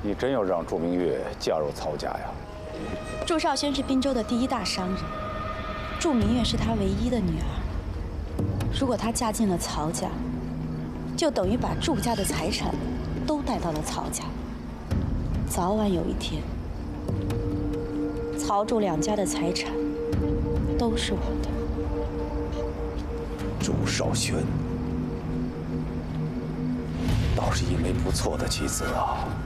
你真要让祝明月嫁入曹家呀？ 祝少轩是滨州的第一大商人，祝明月是他唯一的女儿。如果她嫁进了曹家，就等于把祝家的财产都带到了曹家。早晚有一天，曹祝两家的财产都是我的。 祝少轩倒是一枚不错的棋子啊。